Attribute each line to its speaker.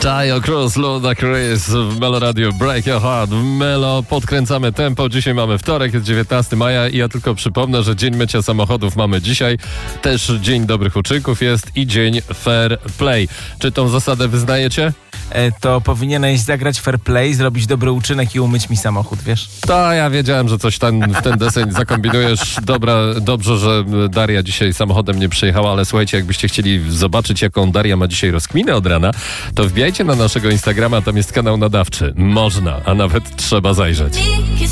Speaker 1: Tayo Cruz, Luda Chris w Melo Radio Break Your Heart. W Melo podkręcamy tempo. Dzisiaj mamy wtorek, jest 19 maja i ja tylko przypomnę, że Dzień Mycia Samochodów mamy dzisiaj. Też Dzień Dobrych Uczynków jest i Dzień Fair Play. Czy tą zasadę wyznajecie?
Speaker 2: To powinieneś zagrać fair play, zrobić dobry uczynek i umyć mi samochód, wiesz?
Speaker 1: To ja wiedziałem, że coś tam w ten deseń zakombinujesz. Dobrze, że Daria dzisiaj samochodem nie przyjechała, ale słuchajcie, jakbyście chcieli zobaczyć, jaką Daria ma dzisiaj rozkminę od rana, to wbijajcie na naszego Instagrama, tam jest kanał nadawczy. Można, a nawet trzeba zajrzeć.